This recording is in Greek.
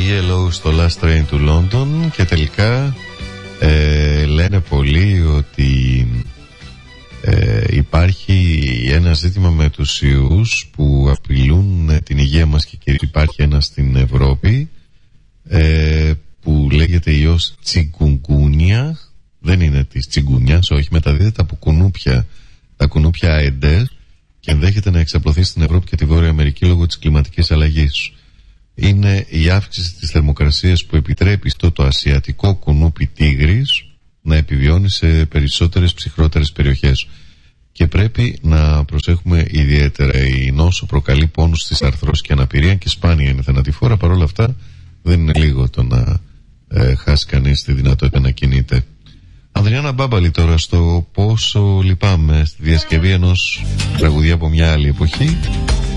ELO στο Last Train του London και τελικά λένε πολλοί ότι υπάρχει ένα ζήτημα με τους ιούς που απειλούν την υγεία μας και κυρίως υπάρχει ένα στην Ευρώπη που λέγεται ιός τσιγκουνγκούνια. Δεν είναι της τσιγκουνιάς, όχι, μεταδίδεται από κουνούπια, τα κουνούπια αεντές, και ενδέχεται να εξαπλωθεί στην Ευρώπη και τη Βόρεια Αμερική λόγω της κλιματικής αλλαγής. Είναι η αύξηση της θερμοκρασίας που επιτρέπει στο το ασιατικό κουνούπι τίγρης να επιβιώνει σε περισσότερες ψυχρότερες περιοχές. Και πρέπει να προσέχουμε ιδιαίτερα. Η νόσο προκαλεί πόνους στις αρθρώσεις και αναπηρία και σπάνια είναι θανατηφόρα. Παρ' όλα αυτά δεν είναι λίγο το να χάσει κανείς τη δυνατότητα να κινείται. Ανδριάννα Μπάμπαλη τώρα στο Πόσο λυπάμαι, στη διασκευή ενός τραγουδιά από μια άλλη εποχή.